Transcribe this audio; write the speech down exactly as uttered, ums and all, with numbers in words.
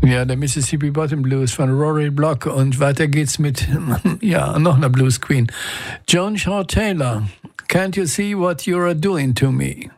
Ja, der Mississippi Bottom Blues von Rory Block. Und weiter geht's mit, ja, noch einer Blues Queen. Joan Shaw Taylor, Can't You See What You're Doing to Me?